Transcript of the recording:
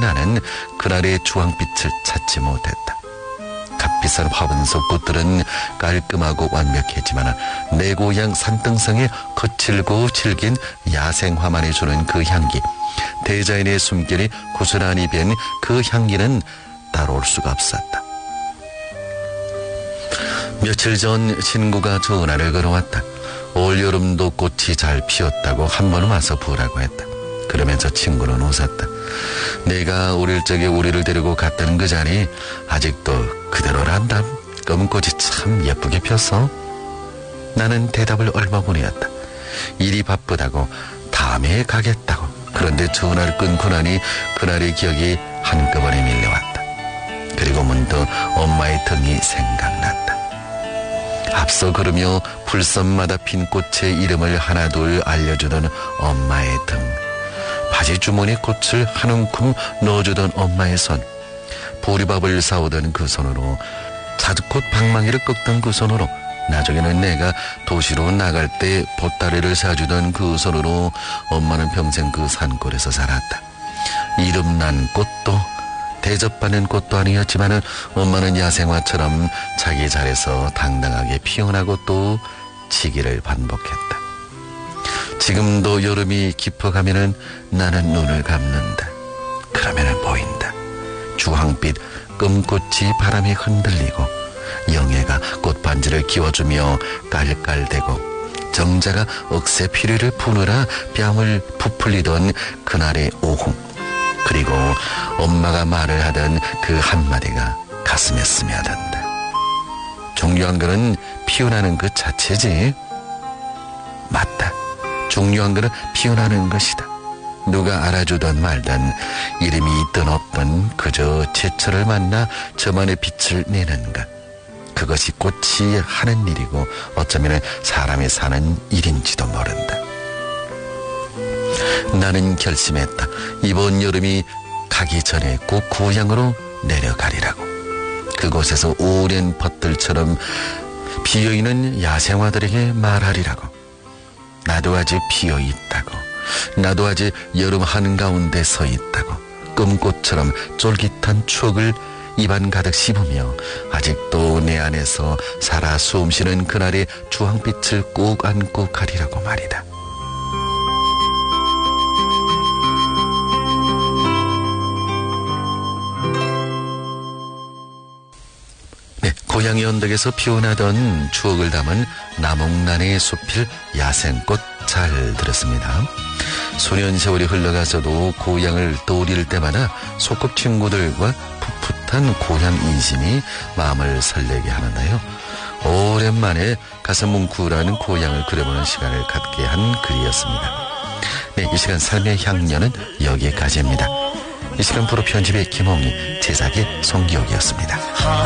나는 그날의 주황빛을 찾지 못했다. 값비싼 화분 속 꽃들은 깔끔하고 완벽했지만 내 고향 산등성의 거칠고 질긴 야생화만이 주는 그 향기, 대자연의 숨결이 고스란히 밴 그 향기는 따라올 수가 없었다. 며칠 전 친구가 전화를 걸어왔다. 올여름도 꽃이 잘 피었다고 한 번 와서 보라고 했다. 그러면서 친구는 웃었다. 내가 어릴 적에 우리를 데리고 갔던 그 자리 아직도 그대로란다. 검은꽃이 참 예쁘게 폈어. 나는 대답을 얼마뿐이었다. 일이 바쁘다고 다음에 가겠다고. 그런데 전화를 끊고 나니 그날의 기억이 한꺼번에 밀려왔다. 그리고 문득 엄마의 등이 생각났다. 앞서 걸으며 풀섬마다 핀 꽃의 이름을 하나둘 알려주던 엄마의 등, 바지 주머니에 꽃을 한 움큼 넣어주던 엄마의 손, 보리밥을 사오던 그 손으로, 자두꽃 방망이를 꺾던 그 손으로, 나중에는 내가 도시로 나갈 때 보따리를 사주던 그 손으로 엄마는 평생 그 산골에서 살았다. 이름난 꽃도 대접받는 꽃도 아니었지만 엄마는 야생화처럼 자기 자리에서 당당하게 피어나고 또 지기를 반복했다. 지금도 여름이 깊어가면은 나는 눈을 감는다. 그러면은 보인다. 주황빛 금꽃이 바람에 흔들리고 영애가 꽃반지를 끼워주며 깔깔대고 정자가 억새 피리를 푸느라 뺨을 부풀리던 그날의 오후, 그리고 엄마가 말을 하던 그 한마디가 가슴에 스며든다. 중요한 거는 피어나는 것 자체지. 맞다. 중요한 거는 피어나는 것이다. 누가 알아주던 말든 이름이 있든 없든 그저 제철을 만나 저만의 빛을 내는 것. 그것이 꽃이 하는 일이고 어쩌면 사람이 사는 일인지도 모른다. 나는 결심했다. 이번 여름이 가기 전에 꼭 고향으로 내려가리라고. 그곳에서 오랜 벚들처럼 피어있는 야생화들에게 말하리라고. 나도 아직 피어있다고. 나도 아직 여름 한가운데 서 있다고. 꿈꽃처럼 쫄깃한 추억을 입안 가득 씹으며 아직도 내 안에서 살아 숨쉬는 그날의 주황빛을 꼭 안고 가리라고 말이다. 네, 고향의 언덕에서 피어나던 추억을 담은 나목란의 숲필 야생꽃 잘 들었습니다. 소년 세월이 흘러가서도 고향을 떠올릴 때마다 소꿉친구들과 풋풋한 고향 인심이 마음을 설레게 하는데요. 오랜만에 가슴 뭉클한 고향을 그려보는 시간을 갖게 한 글이었습니다. 네, 이 시간 삶의 향연은 여기까지입니다. 이 시간 프로 편집의 김홍희, 제작의 송기옥이었습니다.